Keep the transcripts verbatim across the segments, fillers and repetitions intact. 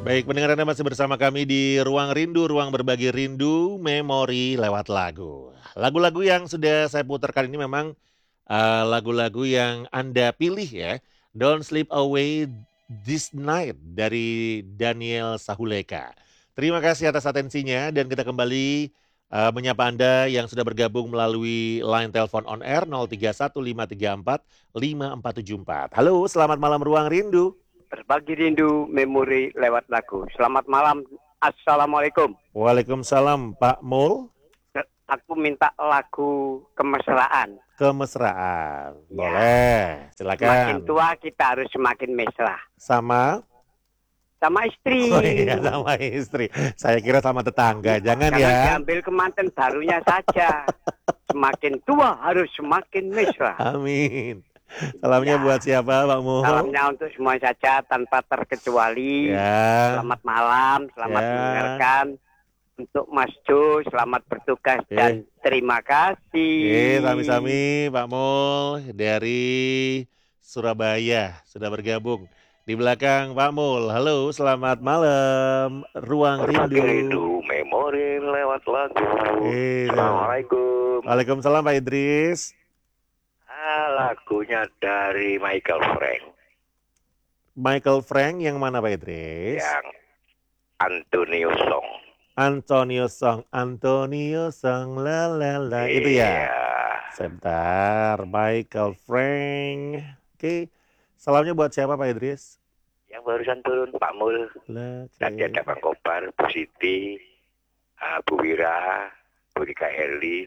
Baik, pendengar Anda masih bersama kami di Ruang Rindu, ruang berbagi rindu, memori lewat lagu. Lagu-lagu yang sudah saya putarkan ini memang eh, lagu-lagu yang Anda pilih ya. Don't Sleep Away This Night dari Daniel Sahuleka. Terima kasih atas atensinya dan kita kembali eh, menyapa Anda yang sudah bergabung melalui line telepon on air nol tiga satu lima tiga empat lima empat tujuh empat. Halo, selamat malam Ruang Rindu. Berbagi rindu memori lewat lagu. Selamat malam. Assalamualaikum. Waalaikumsalam Pak Mul. Aku minta lagu kemesraan. Kemesraan. Ya. Boleh. Semakin Silakan. tua kita harus semakin mesra. Sama? Sama istri. Oh iya, sama istri. Saya kira sama tetangga. Jangan Jangan ya. diambil kemanten barunya saja. Semakin tua harus semakin mesra. Amin. Salamnya Ya. buat siapa Pak Mul? Salamnya untuk semua saja tanpa terkecuali. Ya. Selamat malam, selamat Ya. mendengarkan. Untuk Mas Jo, selamat bertugas Eh. dan terima kasih. Oke, sami-sami Pak Mul dari Surabaya sudah bergabung. Di belakang Pak Mul. Halo, selamat malam. Ruang Berbagi Rindu. rindu memori lewat lagu. Iya. Assalamualaikum. Waalaikumsalam Pak Idris. Ah, lagunya dari Michael Frank Michael Frank yang mana Pak Idris? yang Antonio Song. Antonio Song, Antonio Song, la la la, itu ya. Iya. Sebentar, Michael Frank. Oke, salamnya buat siapa Pak Idris? Yang barusan turun Pak Mul. Lah, oke. Tadi ada Bang Kobar, Bu Siti, ah, Bu Wira, Bu Rika Herlin.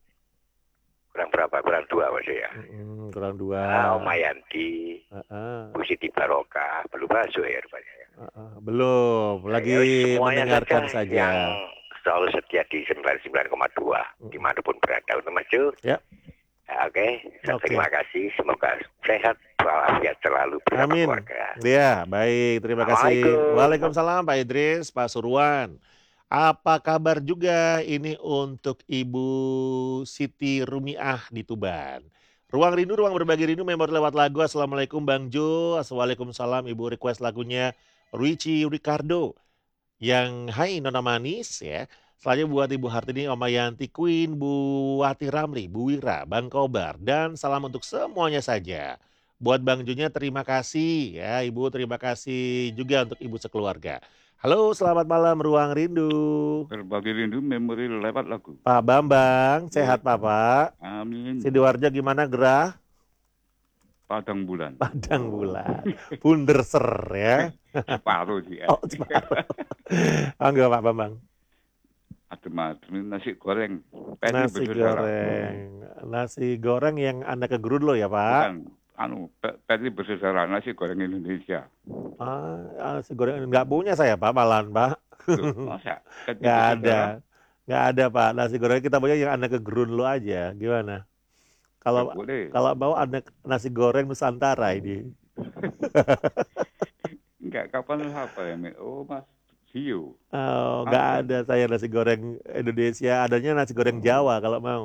Kurang berapa? Kurang dua maksudnya. Mm-mm, kurang dua. Ah, Om Mayanti, Uh-uh, Bu Siti Barokah, belum masuk ya rupanya. uh-uh. Belum, lagi Ya, semuanya mendengarkan saja saja. yang selalu setia di sembilan puluh sembilan koma dua dimanapun berada untuk Mas Jo. Ya. Ya, Oke, Oke. terima kasih. Semoga sehat walafiat selalu bersama Amin. keluarga. Ya, baik. Terima kasih. Assalamualaikum. Waalaikumsalam Pak Idris, Pak Surwan. Apa kabar juga ini untuk Ibu Siti Rumiah di Tuban. Ruang Rindu, ruang berbagi rindu, memori lewat lagu. Assalamualaikum Bang Jo. Assalamualaikum Ibu request lagunya Richie Ricardo. Yang hai Nona Manis ya. Selanjutnya buat Ibu Hartini, Oma Yanti, Queen, Bu Wati Ramli, Bu Wira, Bang Kobar. Dan salam untuk semuanya saja. Buat Bang Jonya terima kasih ya Ibu, terima kasih juga untuk Ibu sekeluarga. Halo, selamat malam Ruang Rindu. Berbagi rindu memori lewat lagu. Pak Bambang, sehat Bapak? Amin. Sidoarjo gimana gerah? Padang bulan. Padang bulan. Punderser ya. Separuh sih. Oh, separuh. Oh, enggak Pak Bambang. Adem-adem nasi goreng. Peti Nasi bersaudara. goreng. Nasi goreng yang Anda ke Gerudlo ya Pak? Bukan. Anu, pe- peti bersaudara nasi goreng Indonesia. Ah, nasi goreng nggak punya saya Pak, malahan Pak. Tuh, masa? Peti Nggak ada. bersaudara? Nggak ada Pak. Nasi goreng kita punya yang Anda ke Gerudlo aja. Gimana? Kalau Nggak boleh. kalau mau ada nasi goreng Nusantara ini. Enggak, kapan apa ya? Mi? Oh, Mas Sio. Oh, nggak Apa? ada saya nasi goreng Indonesia. Adanya nasi goreng Jawa kalau mau.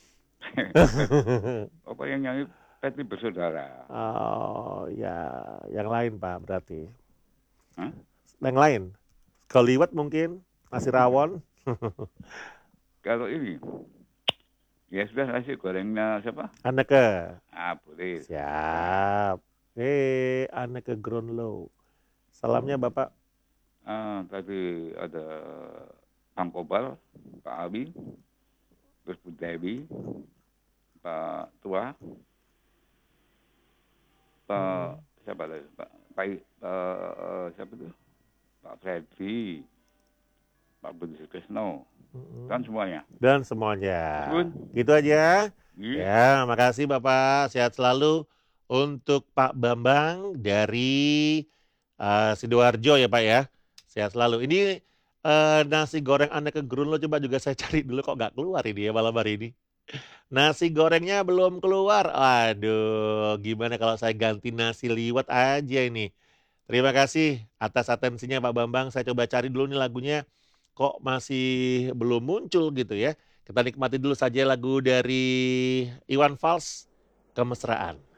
Apa yang nyanyi peti bersaudara? Oh ya, yang lain Pak berarti. Hah? Yang lain. Keliwat mungkin, nasi rawon. Kalau ini, ya sudah nasi gorengnya siapa? Anneke. Ah, boleh. Siap. Eh, Anneke Gronlo. Salamnya Bapak. Ah, tadi ada Bang Kobar, Pak Abi, terus Bu Dewi, Pak Tua, Pak siapa lagi? Pak Pak eh, siapa itu? Pak Fredri, Pak Budi Krisno, kan semuanya. Dan semuanya. Bun. Gitu aja. Iya. Ya, makasih Bapak. Sehat selalu untuk Pak Bambang dari uh, Sidoarjo ya Pak ya. Sehat selalu. Ini eh, nasi goreng Anneke Grunlo coba juga saya cari dulu kok nggak keluar ini ya malam hari ini. Nasi gorengnya belum keluar. Aduh, gimana kalau saya ganti nasi liwet aja ini. Terima kasih atas atensinya Pak Bambang. Saya coba cari dulu nih lagunya. Kok masih belum muncul gitu ya. Kita nikmati dulu saja lagu dari Iwan Fals, Kemesraan.